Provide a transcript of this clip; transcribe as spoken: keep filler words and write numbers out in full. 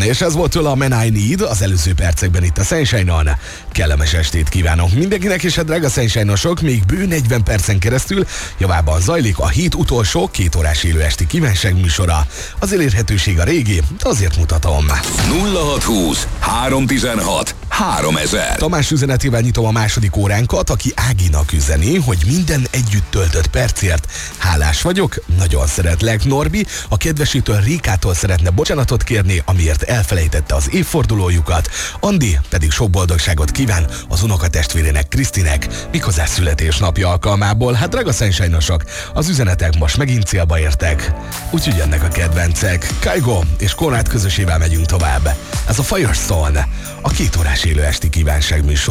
És ez volt tőle a Man I Need az előző percekben itt a Sunshine-on. Kellemes estét kívánok mindenkinek, és a drága Sunshine-osok, még bő negyven percen keresztül javában zajlik a hét utolsó két órás élő esti kívánság műsora. Az elérhetőség a régi, de azért mutatom. nulla hat húsz három tizenhat háromezer. Tamás üzenetével nyitom a második óránkat, aki Áginak üzeni, hogy minden együtt töltött percért hálás vagyok, nagyon szeretlek. Norbi a kedvesítől Rékától szeretne bocsánatot kérni, amiért elfelejtette az évfordulójukat. Andi pedig sok boldogságot kíván az unokatestvérének, Krisztinek, méghozzá születésnapja alkalmából. Hát drága Sunshine-osok, az üzenetek most megint célba értek. Úgyhogy jönnek a kedvencek. Kygo és Konrád közösével megyünk tovább. Ez a Firestone, a két órás élő esti kívánság műsor.